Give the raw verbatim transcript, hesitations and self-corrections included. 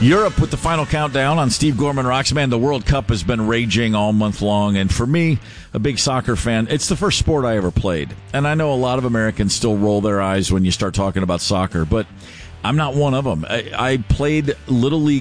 Europe with the final countdown on Steve Gorman Rocks. Man, the World Cup has been raging all month long, and for me, a big soccer fan, it's the first sport I ever played. And I know a lot of Americans still roll their eyes when you start talking about soccer, but I'm not one of them. I, I played Little League